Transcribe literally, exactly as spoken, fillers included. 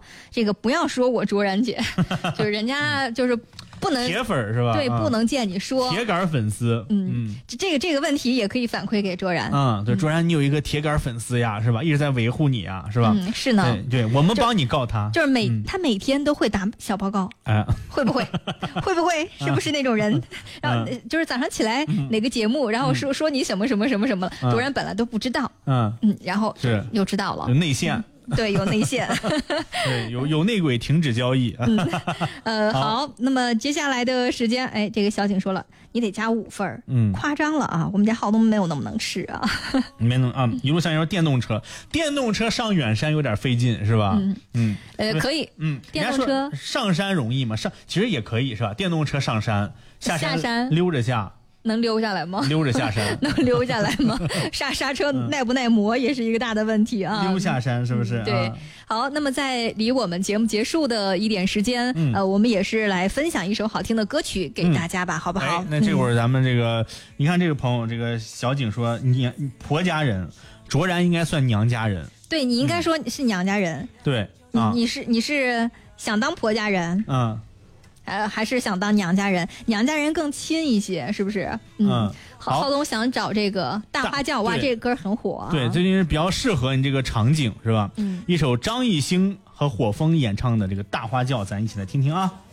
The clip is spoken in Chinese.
这个不要说我卓然姐，就是人家就是不能铁粉是吧？ 对， 啊、 不能见你说铁杆粉丝。 嗯，嗯这个这个问题也可以反馈给卓然。 嗯，对，卓然，你有一个铁杆粉丝呀，是吧？一直在维护你啊，是吧？ 嗯，是呢。 对，对我们帮你告他， 就, 就是每、 嗯、 他每天都会打小报告， 哎、啊， 会不会？会不会？是不是那种人？然后就是早上起来哪个节目，然后说、嗯、说你什么什么什么什么了，卓然本来都不知道，嗯嗯，然后是又知道了， 有内线。 嗯对，有内线， 对，有有内鬼停止交易。 嗯、呃，好，那么接下来的时间，哎，这个小景说了，你得加五份，嗯，夸张了啊，我们家浩东没有那么能吃啊， 没能啊，一路上要电动车，电动车上远山有点费劲是吧？ 嗯嗯，呃，可以， 嗯， 电动车上山容易嘛，上其实也可以是吧？电动车上山，下山, 下山溜着下。 能溜下来吗？ 溜着下山能溜下来吗？刹刹车耐不耐磨也是一个大的问题啊。 溜下山是不是？ 嗯、对、啊，好，那么在离我们节目结束的一点时间，嗯、呃，我们也是来分享一首好听的歌曲给大家吧，嗯、好不好、 哎？那这会儿咱们这个，嗯、你看这个朋友，这个小景说你婆家人，卓然应该算娘家人。 对，你应该说是娘家人。 嗯、对， 啊、你, 你是你是想当婆家人？ 嗯。 呃，还是想当娘家人，娘家人更亲一些，是不是？嗯， 嗯好，浩东想找这个大花轿，哇，这个歌很火、啊。 对，最近是比较适合你这个场景，是吧？ 嗯， 一首张艺兴和火风演唱的这个大花轿，咱一起来听听啊。